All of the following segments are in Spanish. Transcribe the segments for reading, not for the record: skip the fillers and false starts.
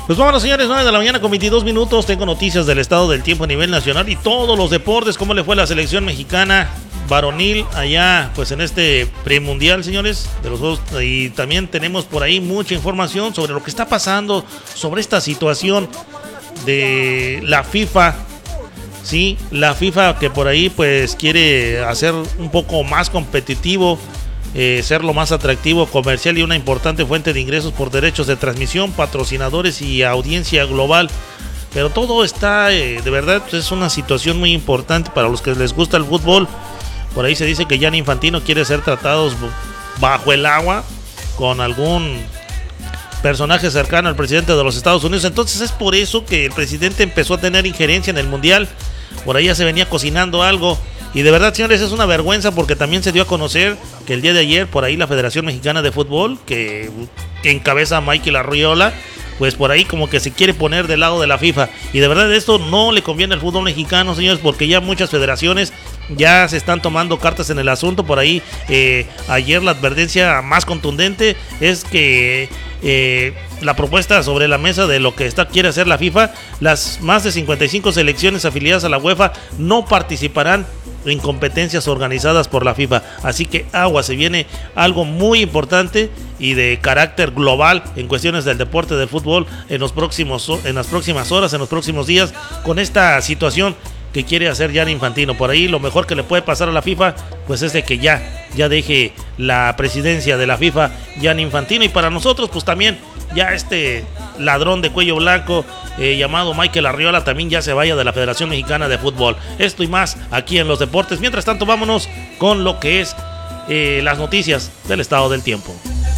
Pues vámonos, señores, 9 de la mañana con 22 minutos. Tengo noticias del estado del tiempo a nivel nacional y todos los deportes. ¿Cómo le fue a la selección mexicana varonil allá, pues en este premundial, señores, de los juegos? Y también tenemos por ahí mucha información sobre lo que está pasando, sobre esta situación de la FIFA. Sí, la FIFA que por ahí pues quiere hacer un poco más competitivo, ser lo más atractivo, comercial y una importante fuente de ingresos por derechos de transmisión, patrocinadores y audiencia global. Pero todo está, de verdad, es una situación muy importante para los que les gusta el fútbol. Por ahí se dice que Gianni Infantino quiere ser tratados bajo el agua con algún personaje cercano al presidente de los Estados Unidos. Entonces es por eso que el presidente empezó a tener injerencia en el mundial. Por ahí ya se venía cocinando algo. Y de verdad, señores, es una vergüenza porque también se dio a conocer que el día de ayer, por ahí la Federación Mexicana de Fútbol, que encabeza a Michael Arriola, pues por ahí como que se quiere poner del lado de la FIFA. Y de verdad esto no le conviene al fútbol mexicano, señores, porque ya muchas federaciones ya se están tomando cartas en el asunto. Por ahí ayer la advertencia más contundente es que la propuesta sobre la mesa de lo que quiere hacer la FIFA, las más de 55 selecciones afiliadas a la UEFA no participarán en competencias organizadas por la FIFA. Así que agua, se viene algo muy importante y de carácter global en cuestiones del deporte de fútbol en las próximas horas, en los próximos días, con esta situación que quiere hacer Gianni Infantino. Por ahí lo mejor que le puede pasar a la FIFA pues es de que ya deje la presidencia de la FIFA Gianni Infantino, y para nosotros pues también ya este ladrón de cuello blanco llamado Michael Arriola también ya se vaya de la Federación Mexicana de Fútbol. Esto y más aquí en los deportes. Mientras tanto, vámonos con lo que es las noticias del estado del tiempo.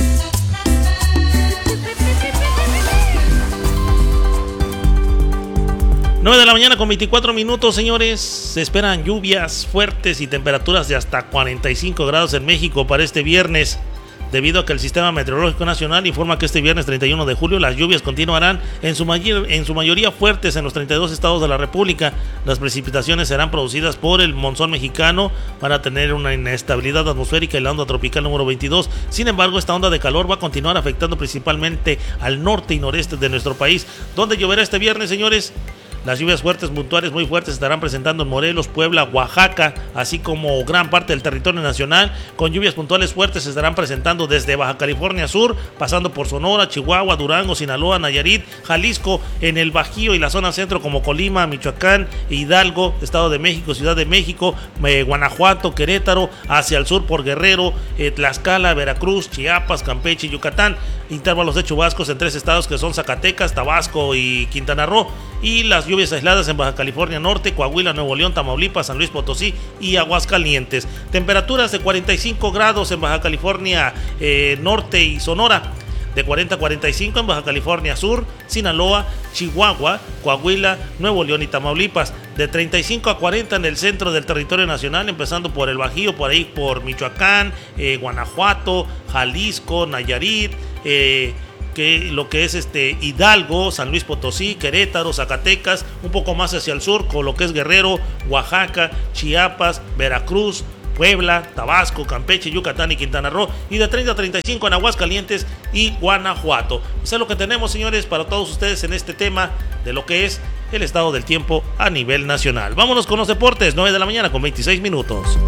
9 de la mañana con 24 minutos, señores. Se esperan lluvias fuertes y temperaturas de hasta 45 grados en México para este viernes, debido a que el Sistema Meteorológico Nacional informa que este viernes 31 de julio las lluvias continuarán en su mayoría fuertes en los 32 estados de la República. Las precipitaciones serán producidas por el monzón mexicano, van a tener una inestabilidad atmosférica y la onda tropical número 22. Sin embargo, esta onda de calor va a continuar afectando principalmente al norte y noreste de nuestro país, donde lloverá este viernes, señores. Las lluvias fuertes, puntuales muy fuertes, estarán presentando en Morelos, Puebla, Oaxaca, así como gran parte del territorio nacional. Con lluvias puntuales fuertes se estarán presentando desde Baja California Sur, pasando por Sonora, Chihuahua, Durango, Sinaloa, Nayarit, Jalisco, en el Bajío y la zona centro como Colima, Michoacán, Hidalgo, Estado de México, Ciudad de México, Guanajuato, Querétaro, hacia el sur por Guerrero, Tlaxcala, Veracruz, Chiapas, Campeche y Yucatán. Intervalos de chubascos en 3 estados que son Zacatecas, Tabasco y Quintana Roo. Y las lluvias aisladas en Baja California Norte, Coahuila, Nuevo León, Tamaulipas, San Luis Potosí y Aguascalientes. Temperaturas de 45 grados en Baja California Norte y Sonora, de 40 a 45 en Baja California Sur, Sinaloa, Chihuahua, Coahuila, Nuevo León y Tamaulipas, de 35 a 40 en el centro del territorio nacional, empezando por el Bajío, por ahí por Michoacán, Guanajuato, Jalisco, Nayarit, que lo que es Hidalgo, San Luis Potosí, Querétaro, Zacatecas, un poco más hacia el sur con lo que es Guerrero, Oaxaca, Chiapas, Veracruz, Puebla, Tabasco, Campeche, Yucatán y Quintana Roo, y de 30 a 35 en Aguascalientes y Guanajuato. Eso es lo que tenemos, señores, para todos ustedes en este tema de lo que es el estado del tiempo a nivel nacional. Vámonos con los deportes, 9 de la mañana con 26 minutos.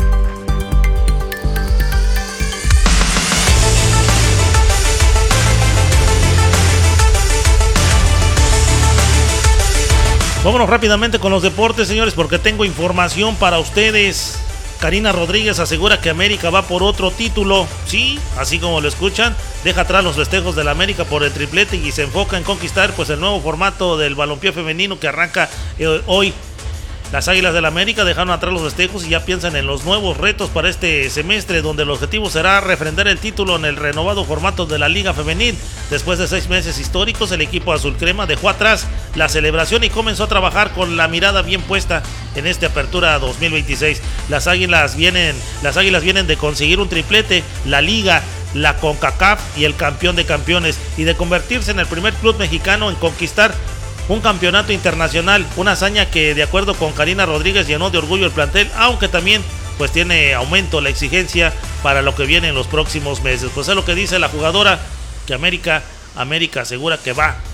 Vámonos rápidamente con los deportes, señores, porque tengo información para ustedes. Karina Rodríguez asegura que América va por otro título. Sí, así como lo escuchan, deja atrás los festejos del América por el triplete y se enfoca en conquistar pues el nuevo formato del balompié femenino que arranca hoy. Las Águilas del América dejaron atrás los festejos y ya piensan en los nuevos retos para este semestre, donde el objetivo será refrendar el título en el renovado formato de la Liga Femenil. Después de 6 meses históricos, el equipo azul crema dejó atrás la celebración y comenzó a trabajar con la mirada bien puesta en esta apertura 2026. Las Águilas vienen de conseguir un triplete, la Liga, la CONCACAF y el campeón de campeones, y de convertirse en el primer club mexicano en conquistar un campeonato internacional, una hazaña que de acuerdo con Karina Rodríguez llenó de orgullo el plantel, aunque también pues tiene aumento la exigencia para lo que viene en los próximos meses. Pues es lo que dice la jugadora, que América asegura que va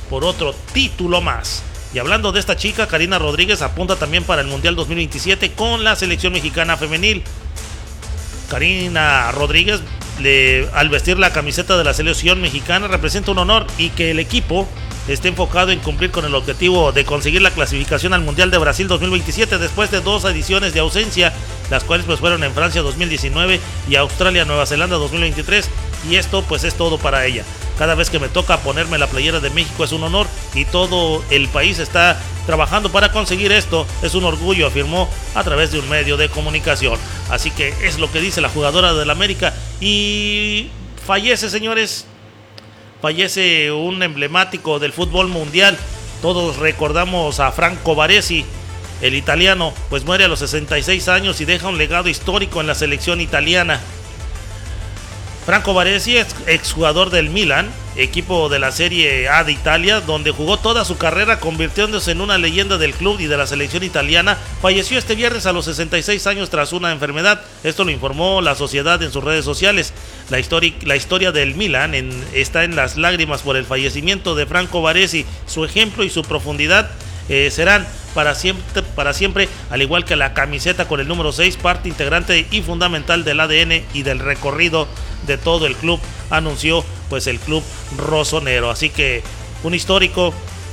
por otro título más. Y hablando de esta chica, Karina Rodríguez apunta también para el Mundial 2027 con la selección mexicana femenil. Karina Rodríguez, al vestir la camiseta de la selección mexicana, representa un honor y que el equipo esté enfocado en cumplir con el objetivo de conseguir la clasificación al Mundial de Brasil 2027 después de 2 ediciones de ausencia, las cuales pues fueron en Francia 2019 y Australia, Nueva Zelanda 2023, y esto pues es todo para ella. Cada vez que me toca ponerme la playera de México es un honor y todo el país está trabajando para conseguir esto. Es un orgullo, afirmó a través de un medio de comunicación. Así que es lo que dice la jugadora del América. Y fallece, señores. Fallece un emblemático del fútbol mundial. Todos recordamos a Franco Baresi, el italiano, pues muere a los 66 años y deja un legado histórico en la selección italiana. Franco Baresi, exjugador del Milan, equipo de la Serie A de Italia, donde jugó toda su carrera convirtiéndose en una leyenda del club y de la selección italiana, falleció este viernes a los 66 años tras una enfermedad. Esto lo informó la sociedad en sus redes sociales. La historia del Milan está en las lágrimas por el fallecimiento de Franco Baresi. Su ejemplo y su profundidad serán para siempre, al igual que la camiseta con el número 6, parte integrante y fundamental del ADN y del recorrido de todo el club, anunció pues el club rosonero. Así que un histórico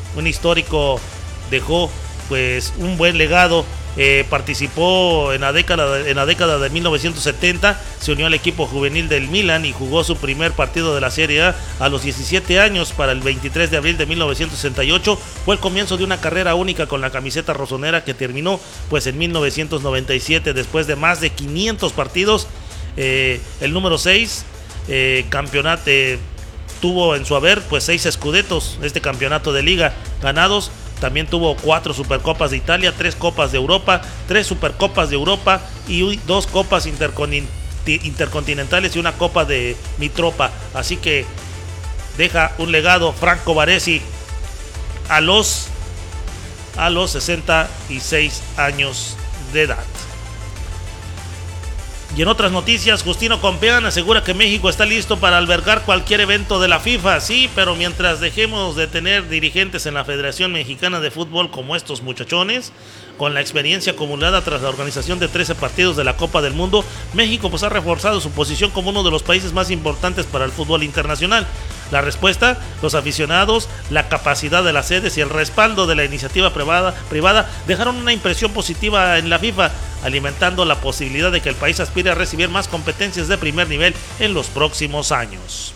dejó pues un buen legado. Participó en la década de 1970, se unió al equipo juvenil del Milan y jugó su primer partido de la Serie A los 17 años. Para el 23 de abril de 1968 fue el comienzo de una carrera única con la camiseta rosonera que terminó pues en 1997 después de más de 500 partidos. El número 6 campeonato tuvo en su haber pues 6 scudettos, este campeonato de liga ganados. También tuvo 4 Supercopas de Italia, 3 Copas de Europa, 3 Supercopas de Europa y 2 Copas intercontinentales y una Copa de Mitropa. Así que deja un legado Franco Baresi a los 66 años de edad. Y en otras noticias, Justino Compeán asegura que México está listo para albergar cualquier evento de la FIFA. Sí, pero mientras dejemos de tener dirigentes en la Federación Mexicana de Fútbol como estos muchachones, con la experiencia acumulada tras la organización de 13 partidos de la Copa del Mundo, México pues ha reforzado su posición como uno de los países más importantes para el fútbol internacional. La respuesta, los aficionados, la capacidad de las sedes y el respaldo de la iniciativa privada dejaron una impresión positiva en la FIFA, alimentando la posibilidad de que el país aspire a recibir más competencias de primer nivel en los próximos años.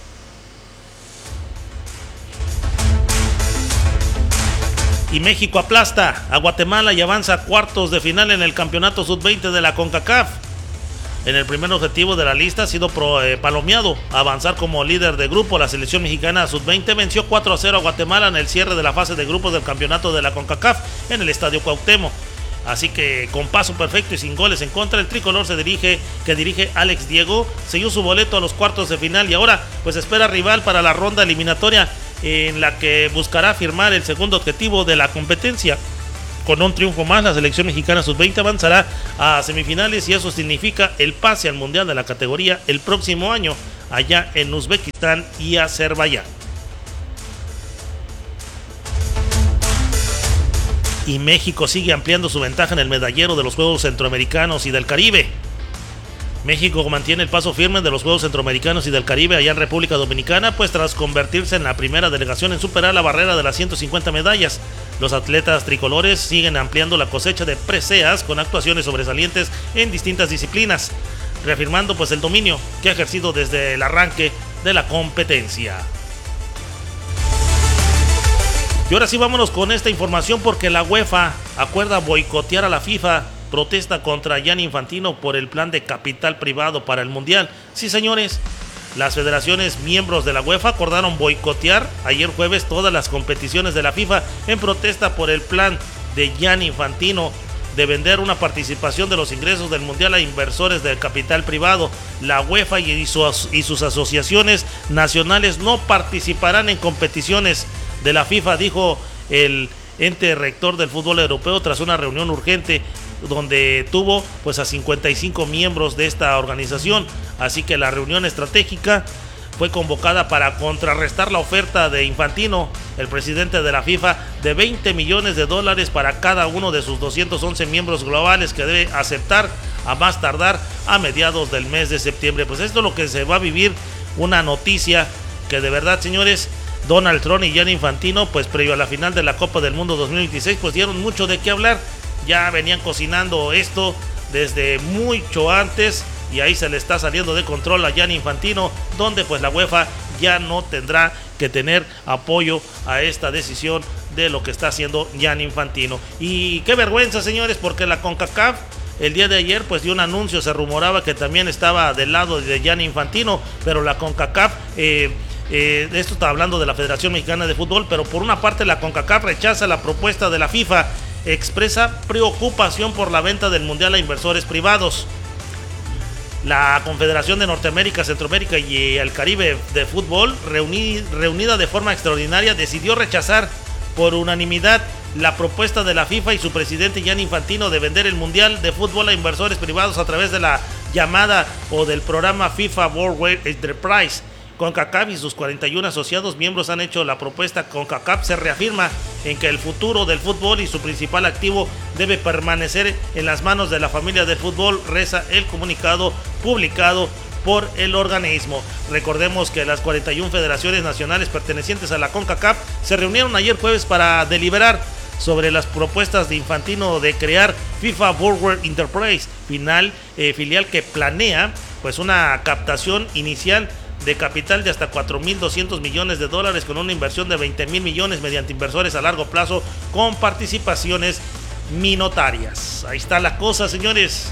Y México aplasta a Guatemala y avanza a cuartos de final en el campeonato sub-20 de la CONCACAF. En el primer objetivo de la lista ha sido palomeado a avanzar como líder de grupo. La selección mexicana sub-20 venció 4-0 a Guatemala en el cierre de la fase de grupos del campeonato de la CONCACAF en el Estadio Cuauhtémoc. Así que con paso perfecto y sin goles en contra, el tricolor que dirige Alex Diego selló su boleto a los cuartos de final y ahora pues espera rival para la ronda eliminatoria en la que buscará firmar el segundo objetivo de la competencia. Con un triunfo más, la selección mexicana sub-20 avanzará a semifinales y eso significa el pase al mundial de la categoría el próximo año allá en Uzbekistán y Azerbaiyán. Y México sigue ampliando su ventaja en el medallero de los Juegos Centroamericanos y del Caribe. México mantiene el paso firme de los Juegos Centroamericanos y del Caribe allá en República Dominicana, pues tras convertirse en la primera delegación en superar la barrera de las 150 medallas. Los atletas tricolores siguen ampliando la cosecha de preseas con actuaciones sobresalientes en distintas disciplinas, reafirmando pues el dominio que ha ejercido desde el arranque de la competencia. Y ahora sí vámonos con esta información porque la UEFA acuerda boicotear a la FIFA. Protesta contra Gianni Infantino por el plan de capital privado para el Mundial. Sí, señores, las federaciones miembros de la UEFA acordaron boicotear ayer jueves todas las competiciones de la FIFA en protesta por el plan de Gianni Infantino de vender una participación de los ingresos del Mundial a inversores del capital privado. La UEFA y sus asociaciones nacionales no participarán en competiciones de la FIFA, dijo el ente rector del fútbol europeo tras una reunión urgente donde tuvo pues a 55 miembros de esta organización. Así que la reunión estratégica fue convocada para contrarrestar la oferta de Infantino, el presidente de la FIFA, de $20 millones para cada uno de sus 211 miembros globales que debe aceptar a más tardar a mediados del mes de septiembre. Pues esto es lo que se va a vivir, una noticia que de verdad, señores, Donald Trump y Gianni Infantino, pues previo a la final de la Copa del Mundo 2026, pues dieron mucho de qué hablar. Ya venían cocinando esto desde mucho antes y ahí se le está saliendo de control a Gianni Infantino, donde pues la UEFA ya no tendrá que tener apoyo a esta decisión de lo que está haciendo Gianni Infantino. Y qué vergüenza, señores, porque la CONCACAF el día de ayer pues dio un anuncio, se rumoraba que también estaba del lado de Gianni Infantino, pero la CONCACAF, esto está hablando de la Federación Mexicana de Fútbol, pero por una parte la CONCACAF rechaza la propuesta de la FIFA, expresa preocupación por la venta del Mundial a inversores privados. La Confederación de Norteamérica, Centroamérica y el Caribe de Fútbol, reunida de forma extraordinaria, decidió rechazar por unanimidad la propuesta de la FIFA y su presidente Gianni Infantino de vender el Mundial de Fútbol a inversores privados a través de la llamada o del programa FIFA Worldwide Enterprise. CONCACAF y sus 41 asociados miembros han hecho la propuesta. CONCACAF se reafirma en que el futuro del fútbol y su principal activo debe permanecer en las manos de la familia del fútbol, reza el comunicado publicado por el organismo. Recordemos que las 41 federaciones nacionales pertenecientes a la CONCACAF se reunieron ayer jueves para deliberar sobre las propuestas de Infantino de crear FIFA Worldwide Enterprise, filial que planea pues una captación inicial de capital de hasta $4.200 millones con una inversión de $20.000 millones mediante inversores a largo plazo con participaciones minoritarias. Ahí está la cosa, señores.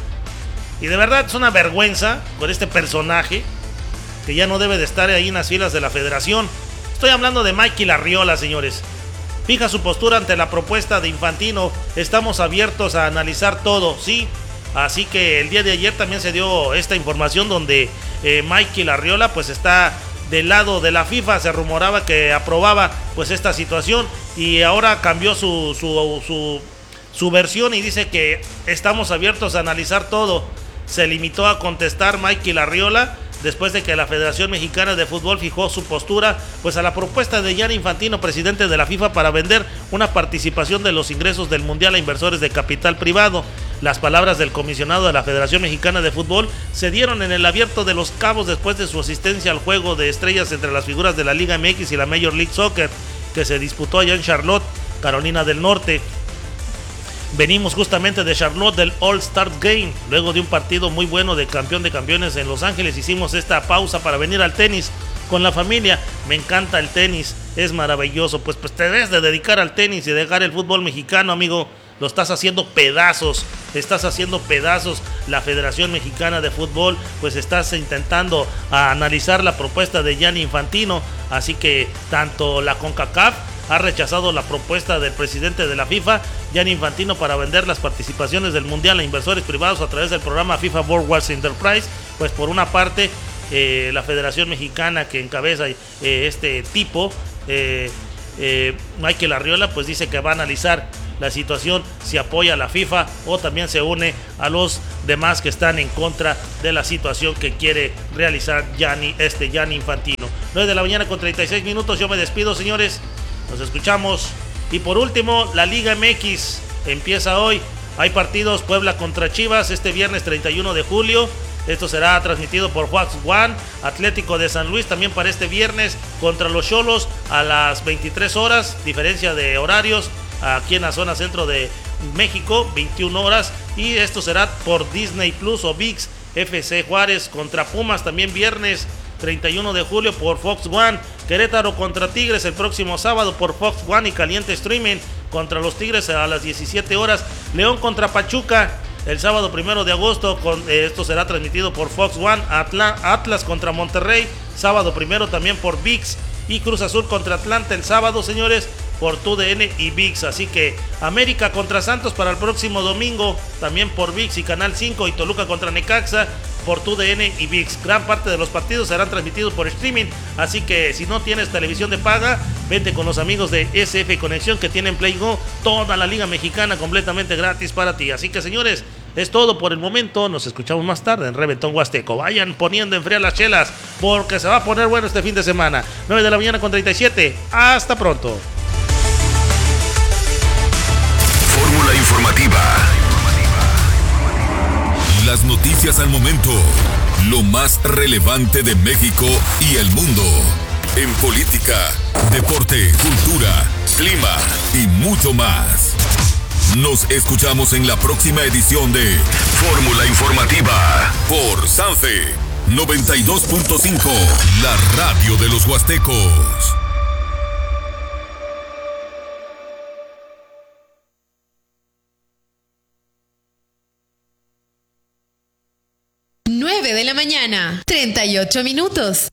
Y de verdad es una vergüenza con este personaje que ya no debe de estar ahí en las filas de la federación. Estoy hablando de Mikey Larriola, señores. Fija su postura ante la propuesta de Infantino. Estamos abiertos a analizar todo, sí. Así que el día de ayer también se dio esta información donde Mikey Larriola pues está del lado de la FIFA. Se rumoraba que aprobaba pues esta situación y ahora cambió su versión y dice que estamos abiertos a analizar todo. Se limitó a contestar Mikey Larriola después de que la Federación Mexicana de Fútbol fijó su postura pues a la propuesta de Gianni Infantino, presidente de la FIFA, para vender una participación de los ingresos del Mundial a inversores de capital privado. Las palabras del comisionado de la Federación Mexicana de Fútbol se dieron en el Abierto de Los Cabos después de su asistencia al juego de estrellas entre las figuras de la Liga MX y la Major League Soccer, que se disputó allá en Charlotte, Carolina del Norte. Venimos justamente de Charlotte del All-Star Game, luego de un partido muy bueno de campeón de campeones en Los Ángeles. Hicimos esta pausa para venir al tenis con la familia. Me encanta el tenis, es maravilloso. Pues te debes de dedicar al tenis y dejar el fútbol mexicano, amigo. Lo estás haciendo pedazos, la Federación Mexicana de Fútbol, pues estás intentando analizar la propuesta de Gianni Infantino. Así que tanto la CONCACAF ha rechazado la propuesta del presidente de la FIFA, Gianni Infantino, para vender las participaciones del Mundial a inversores privados a través del programa FIFA Worldwide Enterprise. Pues por una parte, la Federación Mexicana que encabeza este tipo, Mikey Larriola, pues dice que va a analizar la situación, si apoya a la FIFA o también se une a los demás que están en contra de la situación que quiere realizar Gianni Infantino. 9 de la mañana con 36 minutos. Yo me despido, señores. Nos escuchamos. Y por último, la Liga MX empieza hoy. Hay partidos: Puebla contra Chivas este viernes 31 de julio. Esto será transmitido por Fox One. Atlético de San Luis también para este viernes contra los Xolos a las 23 horas, diferencia de horarios aquí en la zona centro de México, 21 horas. Y esto será por Disney Plus o ViX. FC Juárez contra Pumas también viernes 31 de julio por Fox One. Querétaro contra Tigres el próximo sábado por Fox One y caliente streaming contra los Tigres a las 17 horas. León contra Pachuca el sábado 1 de agosto. Esto será transmitido por Fox One. Atlas contra Monterrey, sábado 1 también por ViX. Y Cruz Azul contra Atlanta el sábado, señores, por TUDN y ViX. Así que América contra Santos para el próximo domingo, también por ViX y Canal 5. Y Toluca contra Necaxa por TUDN y ViX. Gran parte de los partidos serán transmitidos por streaming. Así que si no tienes televisión de paga, vente con los amigos de SF Conexión, que tienen Play Go, toda la Liga Mexicana completamente gratis para ti. Así que, señores, Es todo por el momento. Nos escuchamos más tarde en Reventón Huasteco. Vayan poniendo en fría las chelas porque se va a poner bueno este fin de semana. 9 de la mañana con 37. Hasta pronto. Fórmula informativa. Las noticias al momento. Lo más relevante de México y el mundo. En política, deporte, cultura, clima y mucho más. Nos escuchamos en la próxima edición de Fórmula Informativa por Sanfe 92.5, la radio de los huastecos. 9 de la mañana, 38 minutos.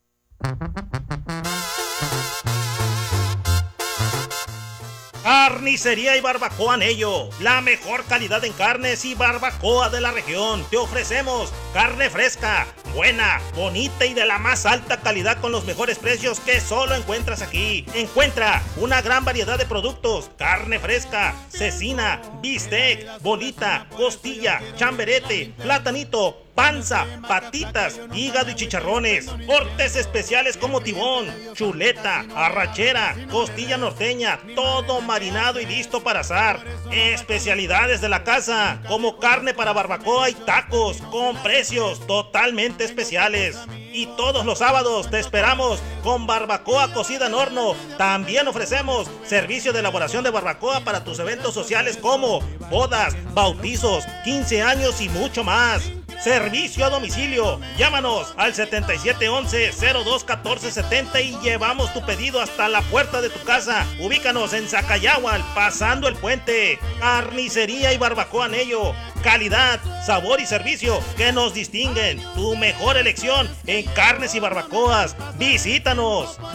Carnicería y Barbacoa Anello, la mejor calidad en carnes y barbacoa de la región. Te ofrecemos carne fresca, buena, bonita y de la más alta calidad con los mejores precios que solo encuentras aquí. Encuentra una gran variedad de productos: carne fresca, cecina, bistec, bolita, costilla, chamberete, platanito, panza, patitas, hígado y chicharrones. Cortes especiales como tibón, chuleta, arrachera, costilla norteña, todo marinado y listo para asar. Especialidades de la casa como carne para barbacoa y tacos con precios totalmente especiales. Y todos los sábados te esperamos con barbacoa cocida en horno. También ofrecemos servicio de elaboración de barbacoa para tus eventos sociales como bodas, bautizos, 15 años y mucho más. Servicio a domicilio. Llámanos al 7711-021470 y llevamos tu pedido hasta la puerta de tu casa. Ubícanos en Zacayahual, pasando el puente. Carnicería y Barbacoa Anello. Calidad, sabor y servicio que nos distinguen. Tu mejor elección en carnes y barbacoas. Visítanos.